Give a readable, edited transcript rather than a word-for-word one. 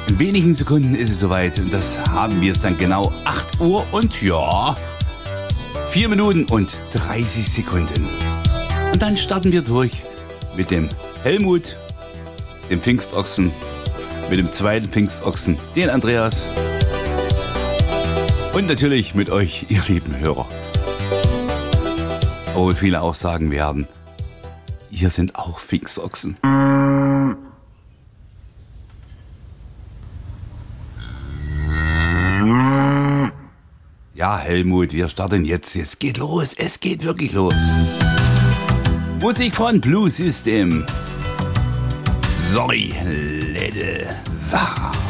In wenigen Sekunden ist es soweit und das haben wir es dann genau 8 Uhr und ja, 4 Minuten und 30 Sekunden. Und dann starten wir durch mit dem Helmut, dem Pfingstochsen, mit dem zweiten Pfingstochsen, den Andreas und natürlich mit euch, ihr lieben Hörer. Obwohl viele auch sagen werden, ihr sind auch Pfingstochsen. Ja, Helmut, wir starten jetzt. Jetzt geht los. Es geht wirklich los. Musik von Blue System. Sorry, Little Sarah.